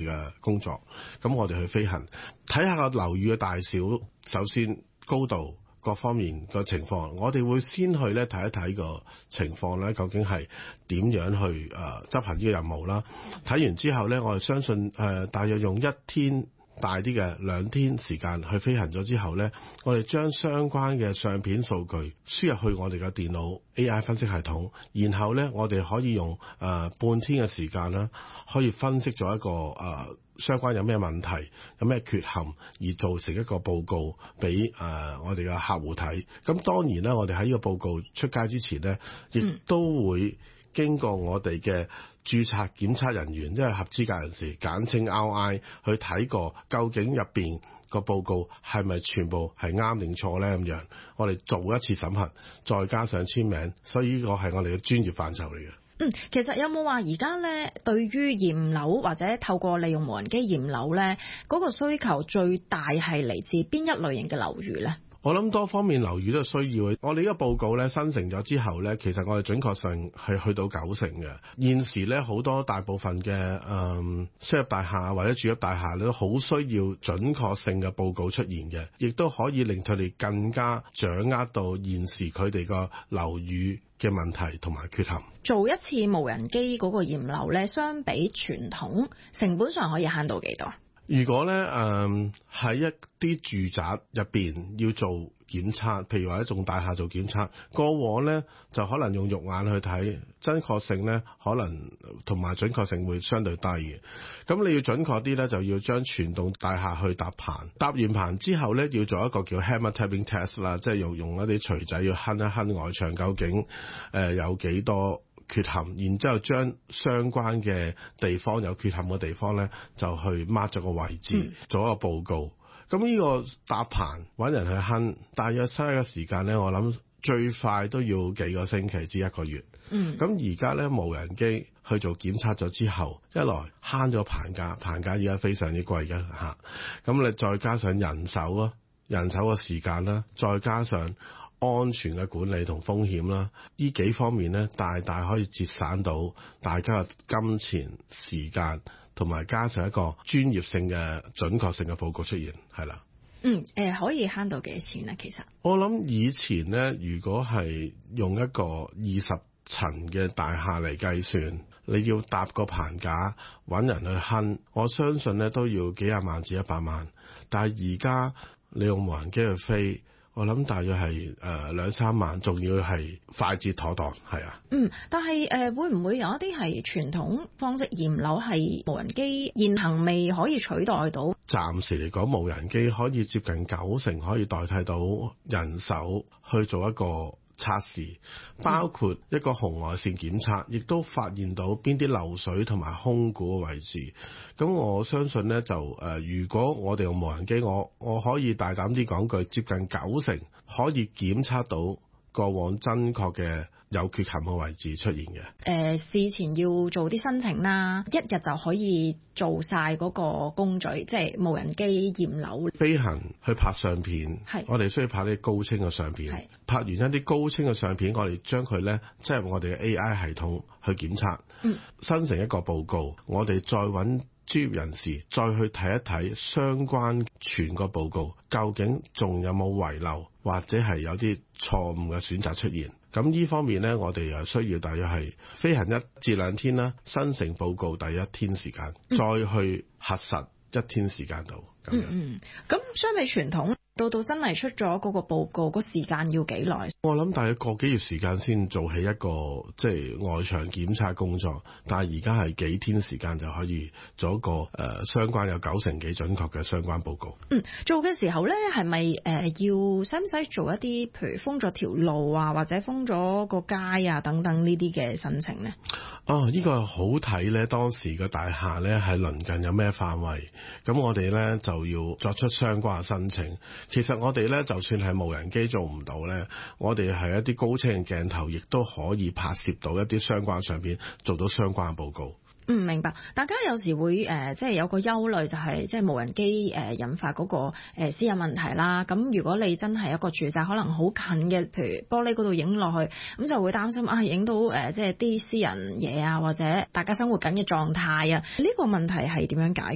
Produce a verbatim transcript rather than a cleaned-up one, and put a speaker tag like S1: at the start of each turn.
S1: 嘅工作。咁我哋去飛行，睇下個樓宇嘅大小，首先高度各方面個情況，我哋會先去咧睇一睇個情況咧，究竟係點樣去誒、呃、執行呢個任務啦。睇完之後咧，我哋相信誒、呃、大約用一天大啲嘅兩天時間去飛行咗之後呢，我哋將相關嘅相片數據輸入去我哋嘅電腦 A I 分析系統，然後呢，我哋可以用誒、呃、半天嘅時間啦，可以分析咗一個誒、呃、相關有咩問題、有咩缺陷，而造成一個報告俾誒、呃、我哋嘅客戶睇。咁當然啦，我哋喺呢個報告出街之前呢，亦都會經過我哋嘅註冊檢測人員，即係合資格人士，簡稱 R I， 去睇過究竟入邊個報告係咪全部係啱定錯呢？咁樣我哋做一次審核，再加上簽名，所以呢個係我哋嘅專業範疇嚟嘅。
S2: 嗯，其實有冇話而家咧，對於驗樓或者透過利用無人機驗樓咧，嗰個需求最大係嚟自邊一類型嘅樓宇咧？
S1: 我諗多方面樓宇都係需要嘅。我哋呢個報告咧生成咗之後咧，其實我哋準確性係去到九成嘅。現時咧好多大部分嘅誒商業大廈或者住宅大廈咧都好需要準確性嘅報告出現嘅，亦都可以令佢哋更加掌握到現時佢哋個樓宇嘅問題同埋缺陷。
S2: 做一次無人機嗰個驗樓咧，相比傳統成本上可以慳到幾多？
S1: 如果咧誒喺一啲住宅入邊要做檢測，譬如話一棟大廈做檢測，過往咧就可能用肉眼去睇，真確性咧可能同埋準確性會相對低嘅。咁你要準確啲咧，就要將全棟大廈去搭棚，搭完棚之後咧要做一個叫 hammer tapping test 啦，即係用用一啲錘仔要哼一哼外牆究竟誒、呃、有幾多缺陷，然之後將相關嘅地方有缺陷嘅地方咧，就去 mark 咗個位置，嗯、做一個報告。咁呢個搭棚揾人去哼，大約嘥嘅時間咧，我諗最快都要幾個星期至一個月。嗯，咁而家咧無人機去做檢測咗之後，一來慳咗棚價，棚價而家非常之貴嘅嚇。咁你再加上人手啊，人手嘅時間啦，再加上安全嘅管理同風險啦，呢幾方面咧，大大可以節省到大家嘅金錢、時間，同埋加上一個專業性嘅準確性嘅報告出現，係啦。
S2: 嗯，誒、呃，可以慳到幾多錢咧？其實
S1: 我諗以前咧，如果係用一個二十層嘅大廈嚟計算，你要搭個棚架揾人去哼，我相信咧都要幾廿萬至一百萬。但係而家你用無人機去飛，我諗大約係誒兩三萬，仲要係快捷妥當，係啊。
S2: 嗯，但係誒、呃、會唔會有一啲係傳統方式驗樓係無人機現行未可以取代到？
S1: 暫時嚟講，無人機可以接近九成可以代替到人手去做一個測試，包括一個紅外線檢測，亦都發現到邊啲漏水同埋空鼓嘅位置。咁我相信呢，就誒、呃，如果我哋用無人機，我我可以大膽啲講句，接近九成可以檢測到過往真確嘅有缺陷嘅位置出現嘅。誒、
S2: 呃，事前要做啲申請啦，一日就可以做晒嗰個工序，即係無人機驗樓。
S1: 飛行去拍相片，係我哋需要拍啲高清嘅相片。拍完一啲高清嘅相片，我哋將佢咧，即係我哋嘅 A I 系統去檢測，嗯，生成一個報告，我哋再揾專業人士再去睇一睇相關全個報告，究竟仲有冇遺漏，或者係有啲錯誤嘅選擇出現。咁呢方面呢，我哋又需要大約係飛行一至兩天啦，生成報告第一天時間，嗯、再去核實一天時間度。
S2: 嗯嗯，咁相比傳統，到到真係出咗嗰個報告，個時間要幾耐？
S1: 我諗大約個幾月時間先做起一個即係外牆檢測工作，但係而家係幾天時間就可以做一個誒、呃、相關有九成幾準確嘅相關報告。
S2: 嗯，做嘅時候咧，係咪誒要使唔使做一啲譬如封咗條路啊，或者封咗個街啊等等呢啲嘅申請呢？
S1: 哦，呢、這個好睇咧，當時個大廈咧係鄰近有咩範圍，咁我哋咧就要作出相關嘅申請。其實我哋咧就算係無人機做唔到咧，我哋係一啲高清嘅鏡頭，亦都可以拍攝到一啲相關相片，做到相關嘅報告。
S2: 嗯，明白。大家有時會誒、呃，即係有個憂慮，就係、是、即係無人機誒、呃、引發嗰、那個誒、呃、私隱問題啦。咁如果你真係一個住宅，可能好近嘅，譬如玻璃嗰度影落去，咁就會擔心啊，影到誒、呃、即係啲私人嘢啊，或者大家生活緊嘅狀態啊。呢、這個問題係點樣解